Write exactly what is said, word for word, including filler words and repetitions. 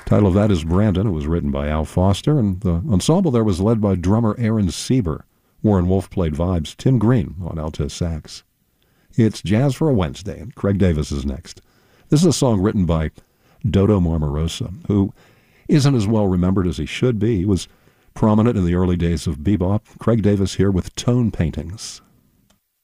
Title of that is Brandon. It was written by Al Foster, and the ensemble there was led by drummer Aaron Sieber. Warren Wolf played vibes, Tim Green on alto sax. It's Jazz for a Wednesday, and Craig Davis is next. This is a song written by Dodo Marmarosa, who isn't as well remembered as he should be. He was prominent in the early days of bebop. Craig Davis here with Tone Paintings.